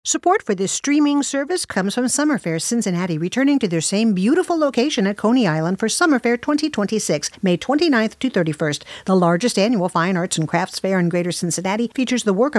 Support for this streaming service comes from Summer Fair Cincinnati, returning to their same beautiful location at Coney Island for Summer Fair 2026, May 29th to 31st. The largest annual fine arts and crafts fair in Greater Cincinnati features the work of